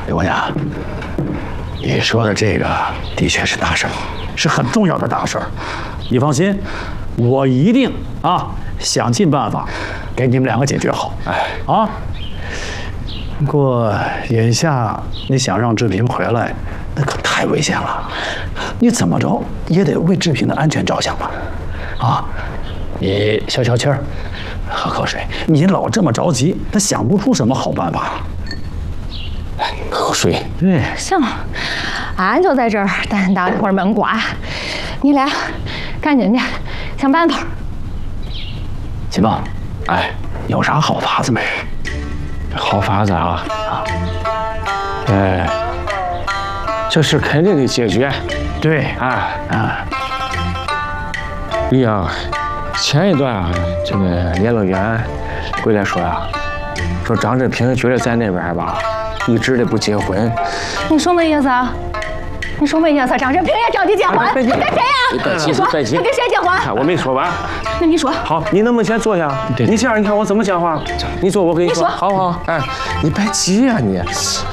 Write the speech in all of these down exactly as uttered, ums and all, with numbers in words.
刘姑娘，你说的这个的确是大事儿，是很重要的大事儿。你放心，我一定啊想尽办法给你们两个解决好。哎啊，不过眼下你想让志平回来，那可太危险了。你怎么着也得为志平的安全着想吧？啊，你消消气儿，喝口水。你老这么着急，他想不出什么好办法。来，喝口水。对， 行，俺就在这儿等待会儿闷瓜，你俩赶紧的想办法。 秦棒，哎，有啥好法子没？ 好法子啊！啊，哎，这事肯定得解决。 对， 啊啊， 李阳，前一段啊，这个联络员回来说呀、啊，说张志平觉得在那边吧，一直的不结婚。 你什么意思啊？你什么意思？张志平也着急结婚？跟谁呀？ 你别急， 你说，他别急， 跟谁结婚？ 我没说完。 那你说。 好，你能不能先坐下？你这样，你看我怎么讲话？你坐，我跟你说。 你说好不好？哎，你别急呀、啊，你。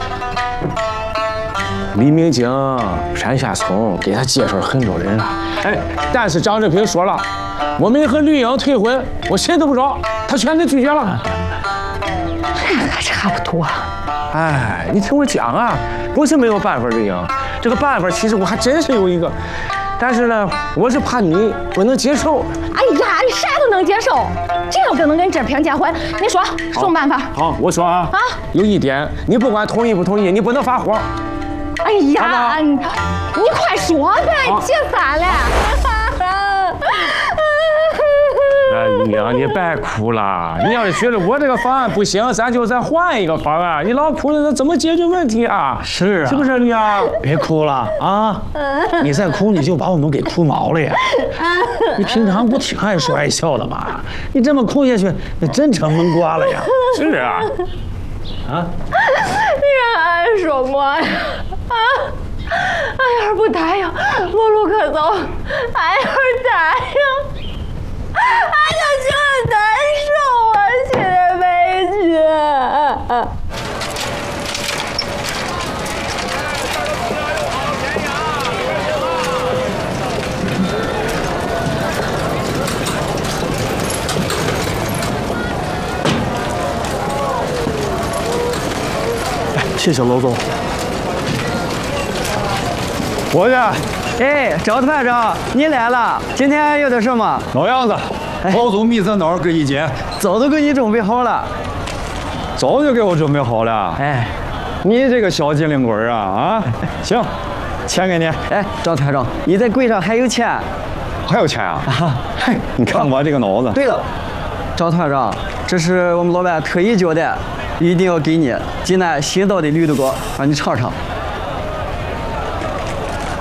李明景、山下聪给他介绍很多人了，哎，但是张志平说了，我没和绿英退婚，我谁都不找，他全都拒绝了。 这还差不多。 哎，你听我讲啊，不是没有办法，绿英，这个办法其实我还真是有一个，但是呢，我是怕你不能接受。 哎呀，你啥都能接受，这要不能跟志平结婚，你说什么办法？ 好，我说啊，啊，有一点，你不管同意不同意，你不能发火。 哎呀，你你快说呗，气死俺了！ 哎呀，你别哭了。你要是觉得我这个方案不行，咱就再换一个方案。你老哭了，那怎么解决问题啊？ 是啊， 是不是你啊？ 别哭了啊！你再哭，你就把我们给哭毛了呀！你平常不挺爱说爱笑的吗？你这么哭下去，那真成闷瓜了呀！ 是啊。啊！ 你让俺说么呀？啊！俺要是不答应，无路可走。俺要是答应，俺就觉得难受啊，心里委屈。 谢谢娄总。 伙计， 哎，赵团长，你来了，今天有点什么？ 老样子，老总蜜色脑各一斤， 早都给你准备好了。 早就给我准备好了。 哎， 你这个小机灵鬼啊啊！行，钱给你。 哎，赵团长，你在柜上还有钱？ 还有钱啊？ 啊， 嘿，你看我这个脑子。 对了，赵团长，这是我们老板特意交代，一定要给你济南新到的驴肚糕，让你尝尝。